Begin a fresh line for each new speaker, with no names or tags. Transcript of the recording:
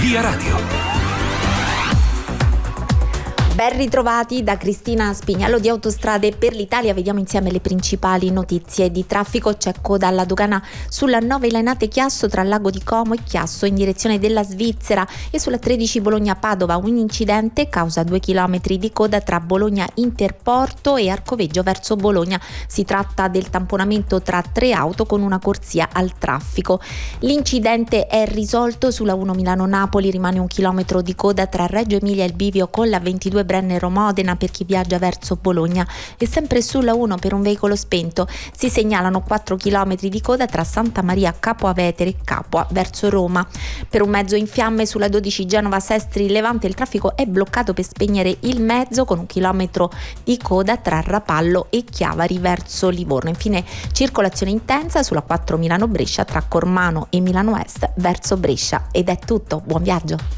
Via Radio.
Ben ritrovati da Cristina Spignello di Autostrade per l'Italia. Vediamo insieme le principali notizie di traffico. C'è coda alla dogana sulla 9 Lainate Chiasso tra Lago di Como e Chiasso in direzione della Svizzera, e sulla 13 Bologna-Padova un incidente causa 2 chilometri di coda tra Bologna Interporto e Arcoveggio verso Bologna. Si tratta del tamponamento tra 3 auto con una corsia al traffico. L'incidente è risolto sulla 1 Milano-Napoli, rimane 1 chilometro di coda tra Reggio Emilia e il bivio con la 22 Brennero-Modena per chi viaggia verso Bologna, e sempre sulla 1 per un veicolo spento si segnalano 4 chilometri di coda tra Santa Maria Capo Avetere e Capua verso Roma. Per un mezzo in fiamme sulla 12 Genova-Sestri Levante il traffico è bloccato per spegnere il mezzo con 1 chilometro di coda tra Rapallo e Chiavari verso Livorno. Infine circolazione intensa sulla 4 Milano-Brescia tra Cormano e Milano Est verso Brescia. Ed è tutto, buon viaggio!